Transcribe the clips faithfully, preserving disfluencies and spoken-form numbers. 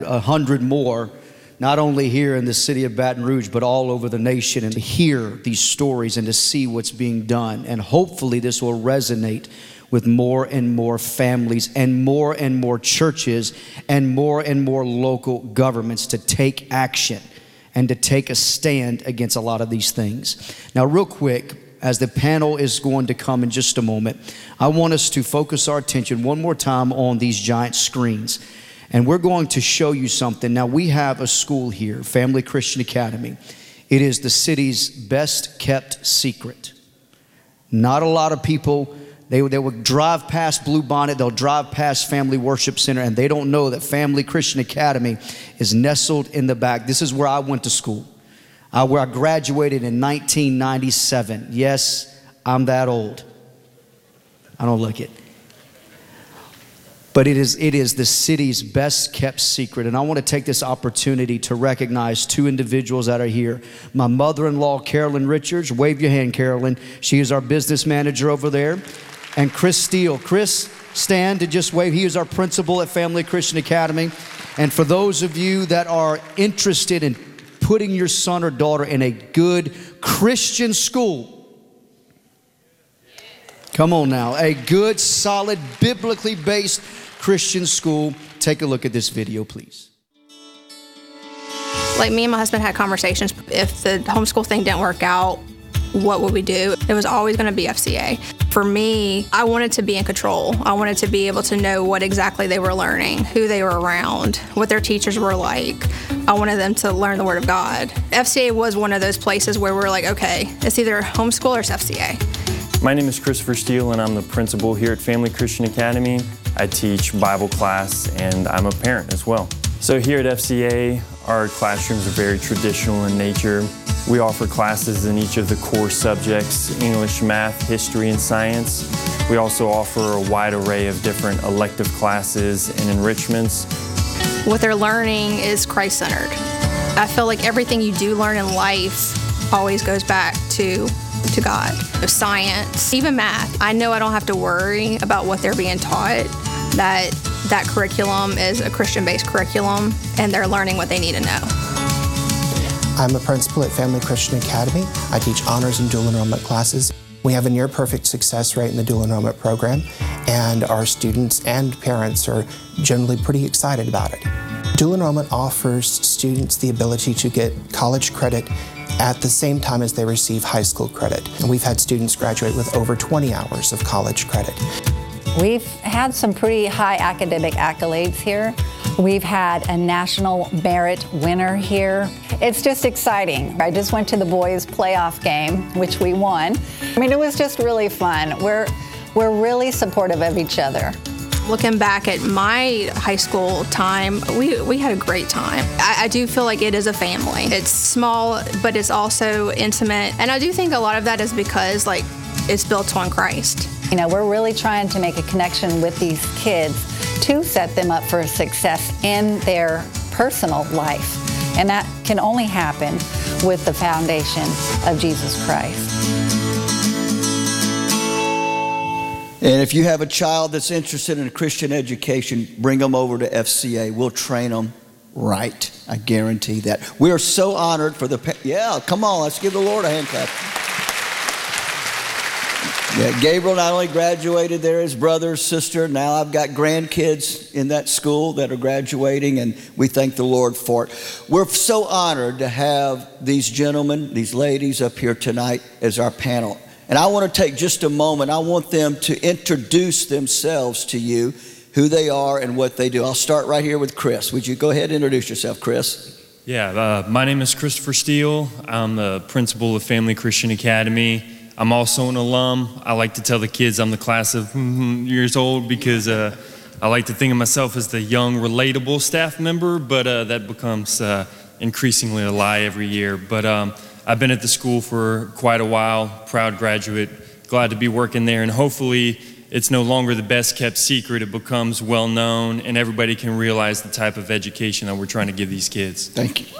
A hundred more, not only here in the city of Baton Rouge, but all over the nation, and to hear these stories and to see what's being done. And hopefully this will resonate with more and more families and more and more churches and more and more local governments to take action and to take a stand against a lot of these things. Now, real quick, as the panel is going to come in just a moment, I want us to focus our attention one more time on these giant screens. And we're going to show you something. Now, we have a school here, Family Christian Academy. It is the city's best kept secret. Not a lot of people, they, they will drive past Blue Bonnet, they'll drive past Family Worship Center, and they don't know that Family Christian Academy is nestled in the back. This is where I went to school, uh, where I graduated in nineteen ninety-seven. Yes, I'm that old. I don't look it. But it is, it is the city's best kept secret. And I want to take this opportunity to recognize two individuals that are here. My mother-in-law, Carolyn Richards. Wave your hand, Carolyn. She is our business manager over there. And Chris Steele. Chris, stand to just wave. He is our principal at Family Christian Academy. And for those of you that are interested in putting your son or daughter in a good Christian school, come on now, a good, solid, biblically based Christian school. Take a look at this video, please. Like, me and my husband had conversations. If the homeschool thing didn't work out, what would we do? It was always going to be F C A. For me, I wanted to be in control. I wanted to be able to know what exactly they were learning, who they were around, what their teachers were like. I wanted them to learn the Word of God. F C A was one of those places where we're like, okay, it's either homeschool or it's F C A. My name is Christopher Steele, and I'm the principal here at Family Christian Academy. I teach Bible class, and I'm a parent as well. So here at F C A, our classrooms are very traditional in nature. We offer classes in each of the core subjects: English, math, history, and science. We also offer a wide array of different elective classes and enrichments. What they're learning is Christ-centered. I feel like everything you do learn in life always goes back to to God. Science, even math. I know I don't have to worry about what they're being taught, that that curriculum is a Christian-based curriculum, and they're learning what they need to know. I'm a principal at Family Christian Academy. I teach honors and dual enrollment classes. We have a near perfect success rate in the dual enrollment program, and our students and parents are generally pretty excited about it. Dual enrollment offers students the ability to get college credit at the same time as they receive high school credit. And we've had students graduate with over twenty hours of college credit. We've had some pretty high academic accolades here. We've had a national merit winner here. It's just exciting. I just went to the boys' playoff game, which we won. I mean, it was just really fun. We're, we're really supportive of each other. Looking back at my high school time, we, we had a great time. I, I do feel like it is a family. It's small, but it's also intimate. And I do think a lot of that is because, like, it's built on Christ. You know, we're really trying to make a connection with these kids to set them up for success in their personal life. And that can only happen with the foundation of Jesus Christ. And if you have a child that's interested in a Christian education, bring them over to F C A. We'll train them right. I guarantee that. We are so honored for the, yeah, come on, let's give the Lord a hand clap. Yeah, Gabriel not only graduated there, his brother, sister, now I've got grandkids in that school that are graduating, and we thank the Lord for it. We're so honored to have these gentlemen, these ladies up here tonight as our panel. And I want to take just a moment. I want them to introduce themselves to you, who they are and what they do. I'll start right here with Chris. Would you go ahead and introduce yourself, Chris? Yeah, uh, my name is Christopher Steele. I'm the principal of Family Christian Academy. I'm also an alum. I like to tell the kids I'm the class of years old because uh, I like to think of myself as the young, relatable staff member, but uh, that becomes uh, increasingly a lie every year. But um, I've been at the school for quite a while, proud graduate, glad to be working there, and hopefully it's no longer the best kept secret. It becomes well known, and everybody can realize the type of education that we're trying to give these kids. Thank you.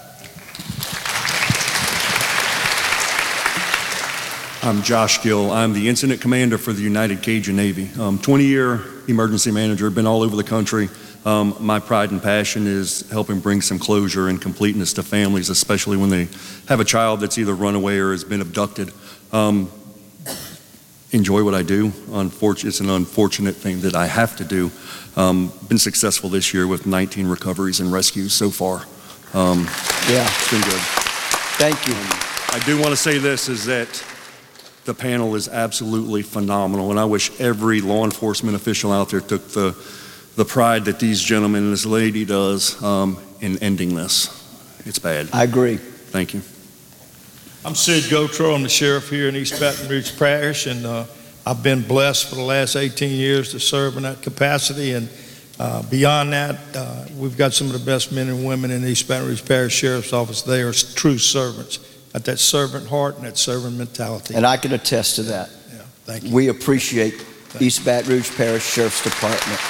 I'm Josh Gill. I'm the incident commander for the United Cajun Navy. Um, twenty-year emergency manager, been all over the country, Um, my pride and passion is helping bring some closure and completeness to families, especially when they have a child that's either run away or has been abducted. Um, enjoy what I do. Unfortunately, it's an unfortunate thing that I have to do. Um, been successful this year with nineteen recoveries and rescues so far. Um, Yeah. It's been good. Thank you. I do want to say this, is that the panel is absolutely phenomenal, and I wish every law enforcement official out there took the, the pride that these gentlemen and this lady does um, in ending this. It's bad. I agree. Thank you. I'm Sid Gotro. I'm the sheriff here in East Baton Rouge Parish, and uh, I've been blessed for the last eighteen years to serve in that capacity. And uh, beyond that, uh, we've got some of the best men and women in the East Baton Rouge Parish Sheriff's Office. They are true servants, got that servant heart and that servant mentality. And I can attest to that. Yeah, thank you. We appreciate Thank East Baton Rouge Parish Sheriff's Department.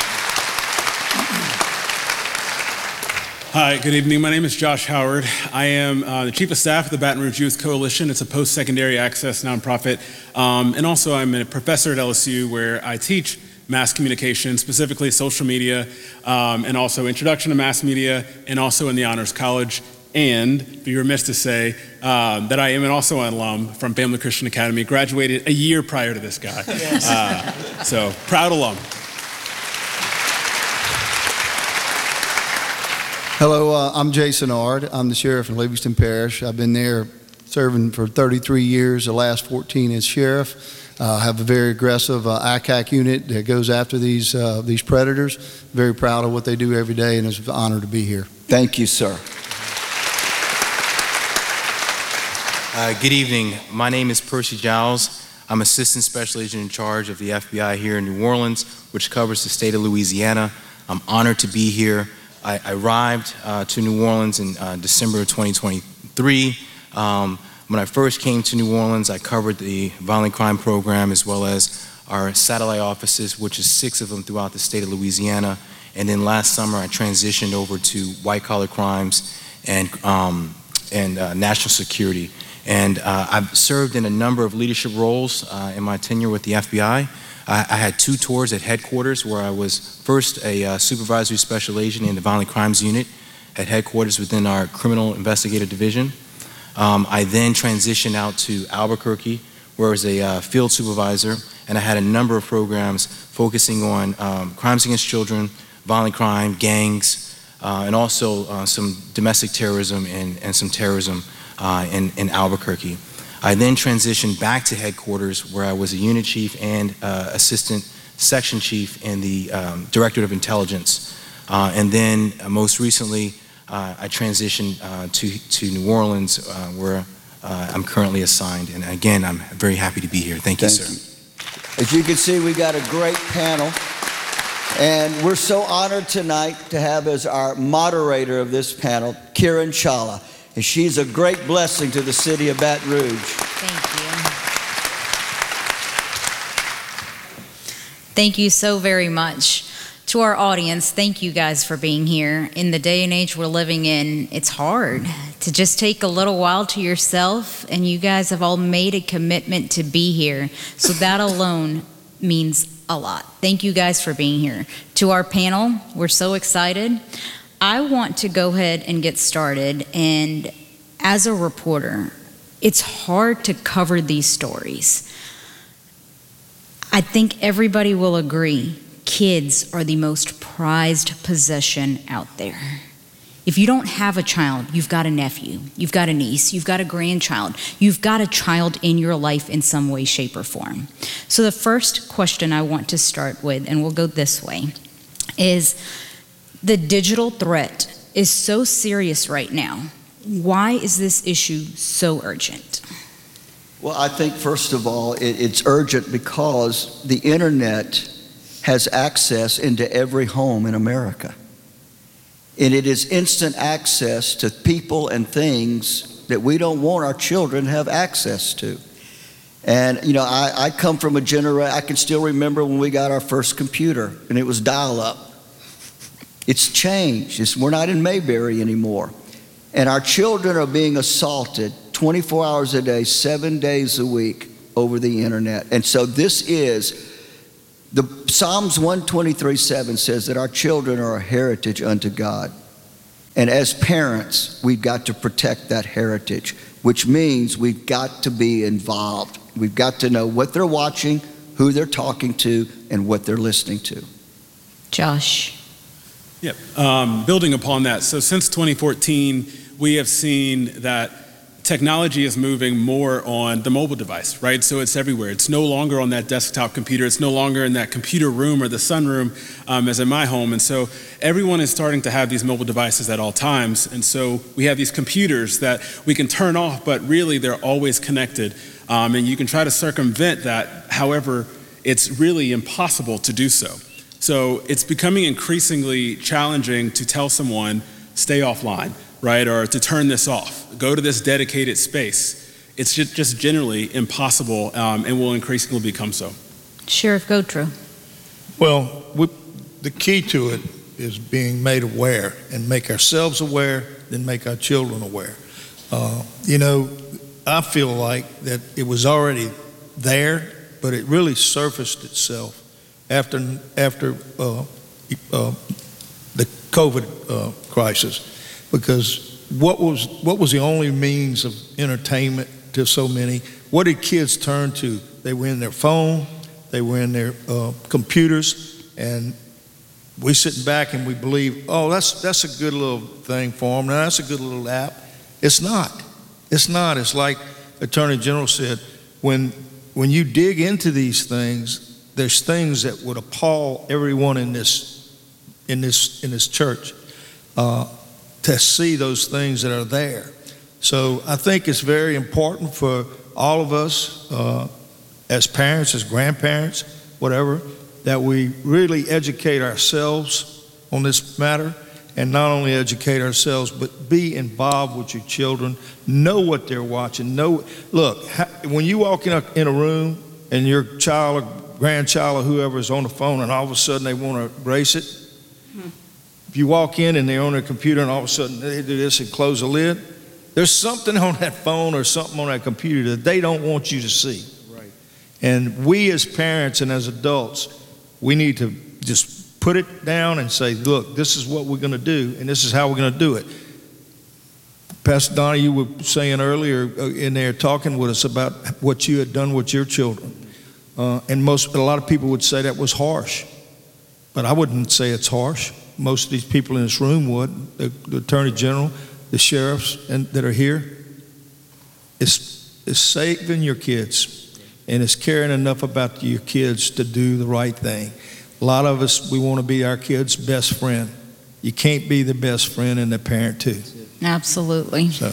Hi, good evening. My name is Josh Howard. I am uh, the Chief of Staff of the Baton Rouge Youth Coalition. It's a post-secondary access nonprofit. Um, and also I'm a professor at L S U where I teach mass communication, specifically social media, um, and also introduction to mass media, and also in the Honors College. And be remiss to say um, that I am also an alum from Family Christian Academy, graduated a year prior to this guy. Yes. Uh, so, proud alum. Hello, uh, I'm Jason Ard. I'm the sheriff in Livingston Parish. I've been there serving for thirty-three years, the last fourteen as sheriff. I uh, have a very aggressive uh, I C A C unit that goes after these, uh, these predators. Very proud of what they do every day, and it's an honor to be here. Thank you, sir. Uh, good evening. My name is Percy Giles. I'm Assistant Special Agent in charge of the F B I here in New Orleans, which covers the state of Louisiana. I'm honored to be here. I, I arrived uh, to New Orleans in uh, December of twenty twenty-three. Um, when I first came to New Orleans, I covered the violent crime program as well as our satellite offices, which is six of them throughout the state of Louisiana. And then last summer, I transitioned over to white-collar crimes and, um, and uh, national security. And uh, I've served in a number of leadership roles uh, in my tenure with the F B I. I, I had two tours at headquarters where I was first a uh, supervisory special agent in the violent crimes unit at headquarters within our criminal investigative division. Um, I then transitioned out to Albuquerque where I was a uh, field supervisor, and I had a number of programs focusing on um, crimes against children, violent crime, gangs, uh, and also uh, some domestic terrorism and, and some terrorism uh, in, in Albuquerque. I then transitioned back to headquarters where I was a unit chief and uh, assistant section chief in the um, Directorate of Intelligence. Uh, and then uh, most recently, uh, I transitioned uh, to, to New Orleans uh, where uh, I'm currently assigned. And again, I'm very happy to be here. Thank you, Thank sir. you. As you can see, we got a great panel. And we're so honored tonight to have as our moderator of this panel, Kieran Chawla. And she's a great blessing to the city of Baton Rouge. Thank you. Thank you so very much. To our audience, thank you guys for being here. In the day and age we're living in, it's hard to just take a little while to yourself, and you guys have all made a commitment to be here. So that alone means a lot. Thank you guys for being here. To our panel, we're so excited. I want to go ahead and get started, and as a reporter, it's hard to cover these stories. I think everybody will agree, kids are the most prized possession out there. If you don't have a child, you've got a nephew, you've got a niece, you've got a grandchild, you've got a child in your life in some way, shape, or form. So the first question I want to start with, and we'll go this way, is the digital threat is so serious right now. Why is this issue so urgent? Well, I think first of all, it, it's urgent because the internet has access into every home in America. And it is instant access to people and things that we don't want our children to have access to. And, you know, I, I come from a generation, I can still remember when we got our first computer, and it was dial-up. It's changed. It's, we're not in Mayberry anymore. And our children are being assaulted twenty-four hours a day, seven days a week over the internet. And so this is The Psalms one twenty-three seven says that our children are a heritage unto God. And as parents, we've got to protect that heritage, which means we've got to be involved. We've got to know what they're watching, who they're talking to, and what they're listening to. Josh. Yep. Um, building upon that, so since twenty fourteen, we have seen that technology is moving more on the mobile device, right? So it's everywhere. It's no longer on that desktop computer. It's no longer in that computer room or the sunroom um, as in my home. And so everyone is starting to have these mobile devices at all times. And so we have these computers that we can turn off, but really they're always connected. Um, and you can try to circumvent that. However, it's really impossible to do so. So it's becoming increasingly challenging to tell someone, stay offline, right? Or to turn this off, go to this dedicated space. It's just, just generally impossible um, and will increasingly become so. Sheriff Gautreaux. Well, we, the key to it is being made aware and make ourselves aware, then make our children aware. Uh, you know, I feel like that it was already there, but it really surfaced itself after, after uh, uh, the COVID uh, crisis. Because what was what was the only means of entertainment to so many? What did kids turn to? They were in their phone, they were in their uh, computers, and we sit back and we believe, oh, that's that's a good little thing for them. Now, that's a good little app. It's not. It's not. It's like Attorney General said, when when you dig into these things, there's things that would appall everyone in this in this in this church. Uh, to see those things that are there. So I think it's very important for all of us uh, as parents, as grandparents, whatever, that we really educate ourselves on this matter, and not only educate ourselves, but be involved with your children, know what they're watching. Know, look, when you walk in a, in a room and your child or grandchild or whoever is on the phone and all of a sudden they want to erase it, if you walk in and they're on their computer and all of a sudden they do this and close the lid, there's something on that phone or something on that computer that they don't want you to see. Right. And we as parents and as adults, we need to just put it down and say, look, this is what we're going to do and this is how we're going to do it. Pastor Donna, you were saying earlier in there talking with us about what you had done with your children. Uh, and most, a lot of people would say that was harsh, but I wouldn't say it's harsh. Most of these people in this room would, the, the Attorney General, the sheriffs and, that are here. It's, it's saving your kids, and it's caring enough about your kids to do the right thing. A lot of us, we want to be our kids' best friend. You can't be the best friend and the parent too. Absolutely. So,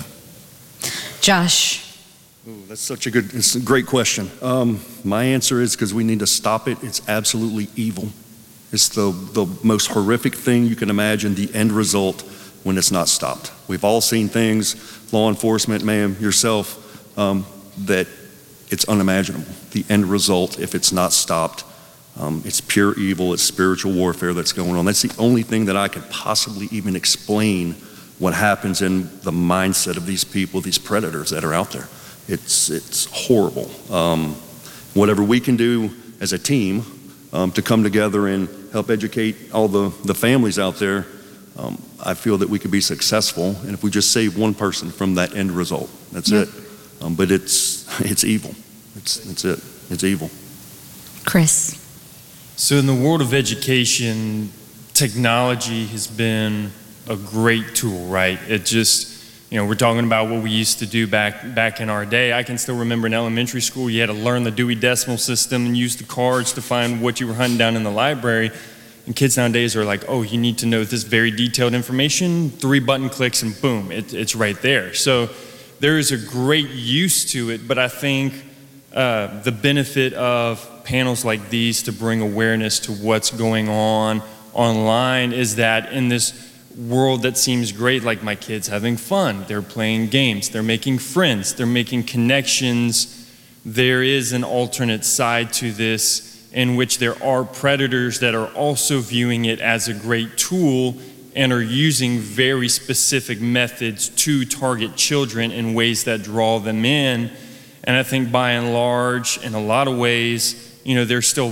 Josh. Ooh, that's such a good, it's a great question. Um, my answer is because we need to stop it. It's absolutely evil. It's the, the most horrific thing you can imagine, the end result when it's not stopped. We've all seen things, law enforcement, ma'am, yourself, um, that it's unimaginable. The end result, if it's not stopped, um, it's pure evil, it's spiritual warfare that's going on. That's the only thing that I could possibly even explain what happens in the mindset of these people, these predators that are out there. It's, it's horrible. Um, whatever we can do as a team, Um, to come together and help educate all the, the families out there, um, I feel that we could be successful. And if we just save one person from that end result, that's yep. it. Um, but it's it's evil. It's, it's it. It's evil. Chris. So in the world of education, technology has been a great tool, right? It just, you know, we're talking about what we used to do back back in our day. I can still remember in elementary school, you had to learn the Dewey Decimal System and use the cards to find what you were hunting down in the library. And kids nowadays are like, oh, you need to know this very detailed information, three button clicks and boom, it, it's right there. So there is a great use to it, but I think uh, the benefit of panels like these to bring awareness to what's going on online is that in this world that seems great, like my kids having fun, they're playing games, they're making friends, they're making connections, there is an alternate side to this in which there are predators that are also viewing it as a great tool and are using very specific methods to target children in ways that draw them in. And I think by and large, in a lot of ways, you know, they're still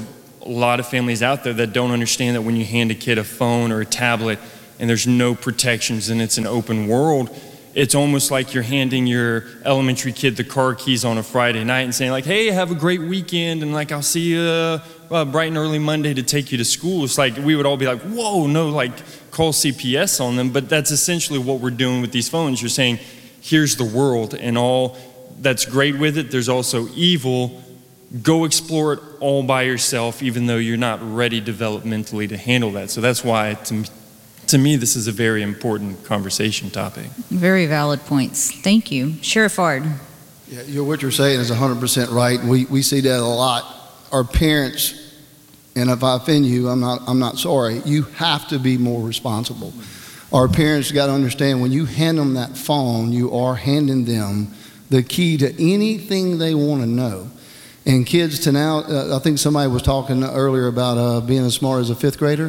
a lot of families out there that don't understand that when you hand a kid a phone or a tablet and there's no protections and it's an open world, it's almost like you're handing your elementary kid the car keys on a Friday night and saying like, hey, have a great weekend, and like, I'll see you uh, bright and early Monday to take you to school. It's like, we would all be like, whoa, no, like, call C P S on them. But that's essentially what we're doing with these phones. You're saying, here's the world, and all that's great with it. There's also evil. Go explore it all by yourself, even though you're not ready developmentally to handle that. So that's why, to me, to me, this is a very important conversation topic. Very valid points. Thank you. Sheriff Ard. Yeah, you know, what you're saying is one hundred percent right. We, we see that a lot. Our parents, and if I offend you, I'm not, I'm not sorry, you have to be more responsible. Our parents got to understand when you hand them that phone, you are handing them the key to anything they want to know. And kids to now, uh, I think somebody was talking earlier about uh, being as smart as a fifth grader.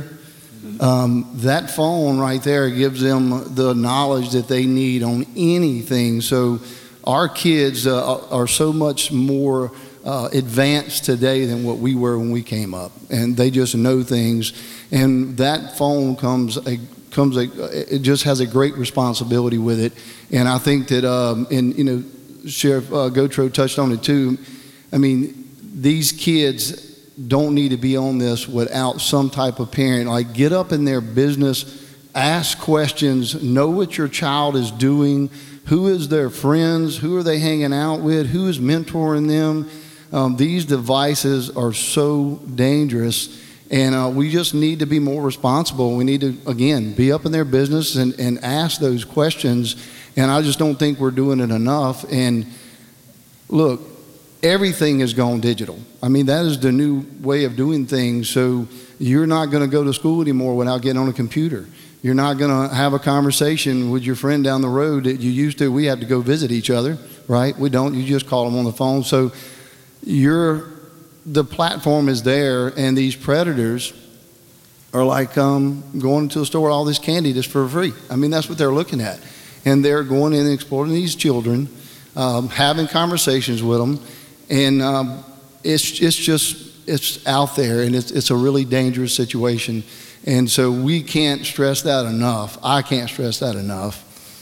Um, that phone right there gives them the knowledge that they need on anything. So our kids uh, are so much more uh, advanced today than what we were when we came up, and they just know things. And that phone comes a comes a it just has a great responsibility with it. And I think that um, and you know, Sheriff uh, Gautreaux touched on it too. I mean, these kids don't need to be on this without some type of parent. Like, get up in their business, ask questions, know what your child is doing, who is their friends, who are they hanging out with, who is mentoring them. Um, these devices are so dangerous, and uh, we just need to be more responsible. We need to, again, be up in their business and, and ask those questions, and I just don't think we're doing it enough. And look, everything has gone digital. I mean, that is the new way of doing things. So you're not going to go to school anymore without getting on a computer. You're not going to have a conversation with your friend down the road that you used to. We have to go visit each other, right? We don't. You just call them on the phone. So you're, the platform is there, and these predators are like um, going to the store with all this candy just for free. I mean, that's what they're looking at. And they're going in and exploring these children, um, having conversations with them. And um, it's it's just, it's out there, and it's it's a really dangerous situation. And so we can't stress that enough. I can't stress that enough.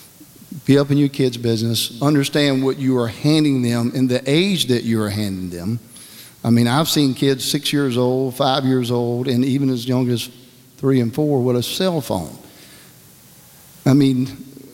Be up in your kids' business. Understand what you are handing them and the age that you are handing them. I mean, I've seen kids six years old, five years old, and even as young as three and four with a cell phone. I mean,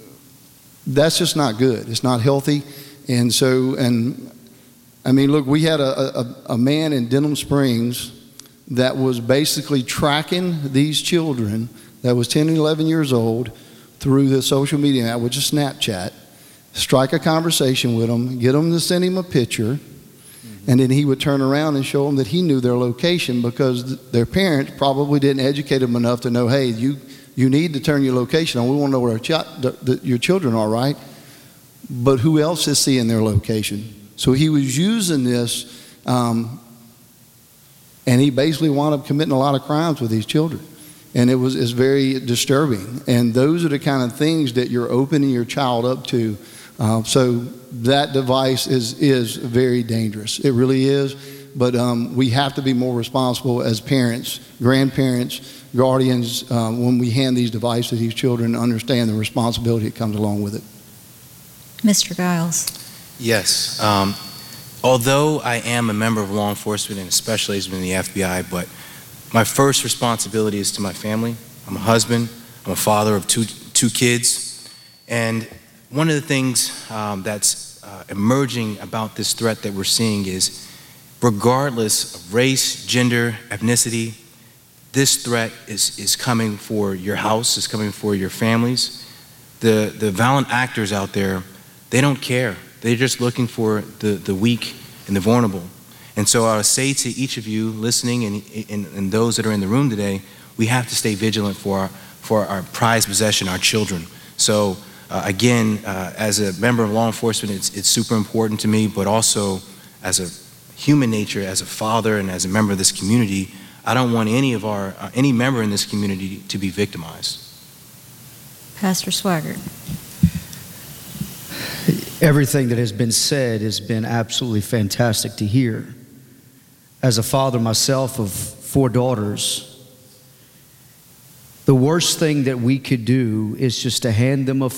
that's just not good. It's not healthy. And so, and I mean, look, we had a, a, a man in Denham Springs that was basically tracking these children that was ten and eleven years old through the social media app, which is Snapchat, strike a conversation with them, get them to send him a picture, mm-hmm. and then he would turn around and show them that he knew their location, because th- their parents probably didn't educate them enough to know, hey, you, you need to turn your location on. We want to know where our ch- the, the, your children are, right? But who else is seeing their location? So he was using this, um, and he basically wound up committing a lot of crimes with these children. And it was it's very disturbing. And those are the kind of things that you're opening your child up to. Uh, so that device is, is very dangerous. It really is. But um, we have to be more responsible as parents, grandparents, guardians, um, when we hand these devices to these children, and understand the responsibility that comes along with it. Mister Giles. Yes. Um, although I am a member of law enforcement and a special agent in the F B I, but my first responsibility is to my family. I'm a husband. I'm a father of two two kids. And one of the things um, that's uh, emerging about this threat that we're seeing is, regardless of race, gender, ethnicity, this threat is, is coming for your house, is coming for your families. The, the violent actors out there, they don't care. They're just looking for the, the weak and the vulnerable. And so I would say to each of you listening and, and, and those that are in the room today, we have to stay vigilant for our, for our prized possession, our children. So uh, again, uh, as a member of law enforcement, it's, it's super important to me, but also as a human nature, as a father and as a member of this community, I don't want any of our, uh, any member in this community to be victimized. Pastor Swaggart. Everything that has been said has been absolutely fantastic to hear. As a father myself of four daughters. The worst thing that we could do is just to hand them a